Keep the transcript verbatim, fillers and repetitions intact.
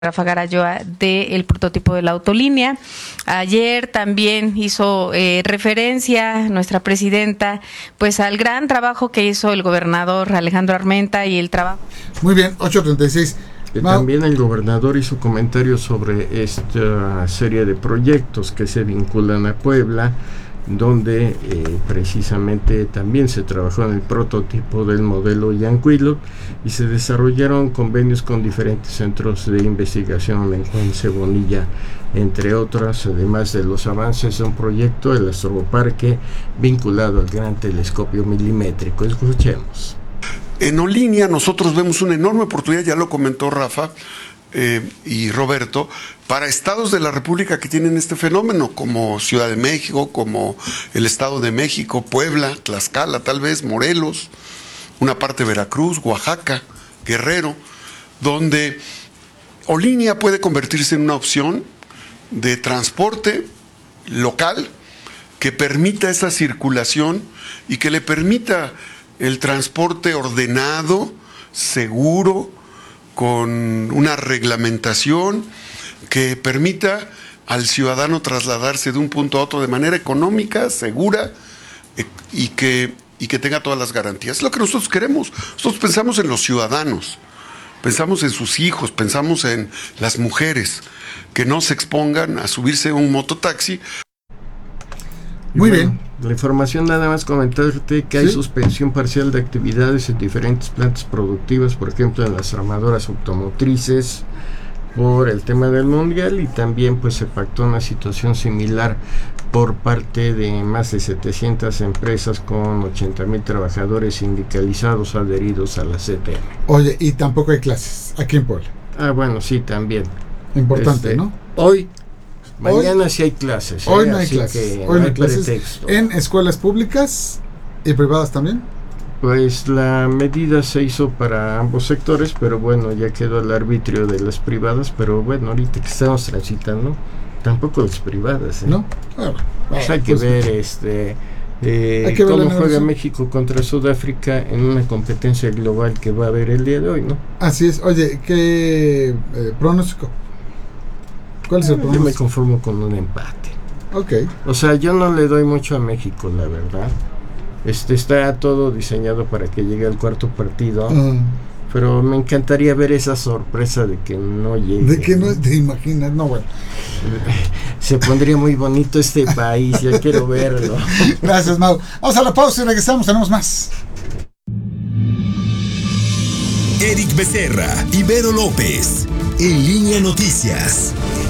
Rafa Garayoa del prototipo de la autolínea. Ayer también hizo eh, referencia nuestra presidenta pues al gran trabajo que hizo el gobernador Alejandro Armenta y el trabajo. Muy bien, ocho treinta y seis. También el gobernador hizo comentarios sobre esta serie de proyectos que se vinculan a Puebla, donde eh, precisamente también se trabajó en el prototipo del modelo Yanquihue y se desarrollaron convenios con diferentes centros de investigación en Juan Bonilla, entre otras, además de los avances de un proyecto, el astroparque vinculado al gran telescopio milimétrico. Escuchemos. En Olinia nosotros vemos una enorme oportunidad, ya lo comentó Rafa eh, y Roberto, para estados de la República que tienen este fenómeno, como Ciudad de México, como el Estado de México, Puebla, Tlaxcala, tal vez Morelos, una parte de Veracruz, Oaxaca, Guerrero, donde Olinia puede convertirse en una opción de transporte local que permita esa circulación y que le permita el transporte ordenado, seguro, con una reglamentación que permita al ciudadano trasladarse de un punto a otro de manera económica, segura eh, y, que, y que tenga todas las garantías. Es lo que nosotros queremos. Nosotros pensamos en los ciudadanos, pensamos en sus hijos, pensamos en las mujeres, que no se expongan a subirse a un mototaxi. Muy bueno, bien. La información, nada más comentarte que ¿Sí? hay suspensión parcial de actividades en diferentes plantas productivas, por ejemplo en las armadoras automotrices, por el tema del mundial, y también pues se pactó una situación similar por parte de más de setecientas empresas con ochenta mil trabajadores sindicalizados adheridos a la C T M. Oye, y tampoco hay clases aquí en Puebla. Ah, bueno, sí, también. Importante, este, ¿no? Hoy, mañana hoy, sí hay clases. Hoy ¿eh? no hay Así clases. Que hoy no hay hay clases. Pretexto. ¿En escuelas públicas y privadas también? Pues la medida se hizo para ambos sectores, pero bueno, ya quedó al arbitrio de las privadas, pero bueno, ahorita que estamos transitando, tampoco las privadas, ¿eh? ¿No? Ah, bueno, pues hay que pues, ver este eh, hay que cómo ver juega negociación. México contra Sudáfrica en una competencia global que va a haber el día de hoy, ¿no? Así es. Oye, ¿qué eh, pronóstico? ¿Cuál es el pronóstico? Yo me conformo con un empate. Ok. O sea, yo no le doy mucho a México, la verdad. Este está todo diseñado para que llegue al cuarto partido, uh, pero me encantaría ver esa sorpresa de que no llegue. De que no te imaginas, no, bueno. Se pondría muy bonito este país, ya quiero verlo. Gracias, Mau. Vamos a la pausa y regresamos, tenemos más. Eric Becerra, Ibero López, En Línea Noticias.